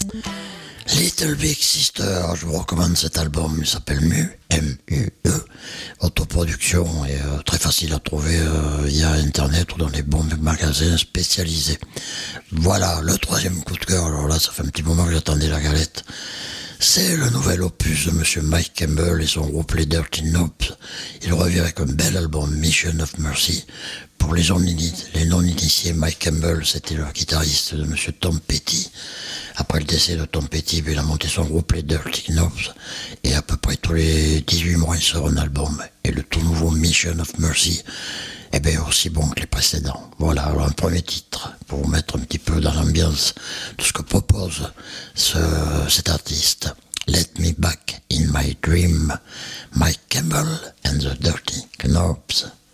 Little Big Sister, je vous recommande cet album, il s'appelle Mu, M-U-E, autoproduction et très facile à trouver via internet ou dans les bons magasins spécialisés. Voilà, le troisième coup de cœur, alors là ça fait un petit moment que j'attendais la galette. C'est le nouvel opus de Monsieur Mike Campbell et son groupe les Dirty Knobs. Il revient avec un bel album Mission of Mercy. Pour les non-initiés, Mike Campbell, c'était le guitariste de Monsieur Tom Petty. Après le décès de Tom Petty, il a monté son groupe les Dirty Knobs. Et à peu près tous les 18 mois, il sort un album. Et le tout nouveau Mission of Mercy est bien aussi bon que les précédents. Voilà, alors un premier titre pour vous mettre un petit peu dans l'ambiance de ce que propose cet artiste. Let Me Back in My Dream, Mike Campbell and the Dirty Knobs.